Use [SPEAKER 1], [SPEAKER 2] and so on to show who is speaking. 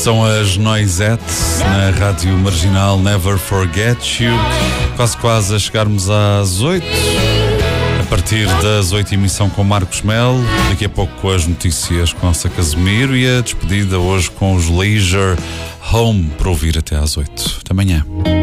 [SPEAKER 1] São as Noisette na Rádio Marginal, Never Forget You. Quase a chegarmos às 8. A partir das 8, emissão com Marcos Melo. Daqui a pouco as notícias com Elsa Casimiro e a despedida hoje com os Leisure Home para ouvir até às 8 da manhã.